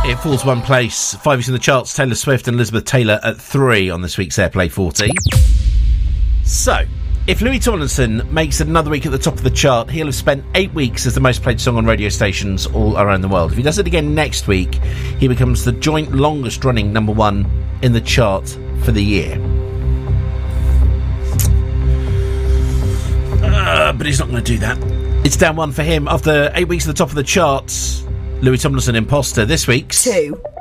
It falls one place. 5 weeks in the charts. Taylor Swift and Elizabeth Taylor at 3 on this week's Airplay 40. So, if Louis Tomlinson makes another week at the top of the chart, he'll have spent 8 weeks as the most played song on radio stations all around the world. If he does it again next week, he becomes the joint longest running number one in the chart for the year. But he's not going to do that. It's down one for him. After 8 weeks at the top of the charts, Louis Tomlinson, Imposter. This week's 2.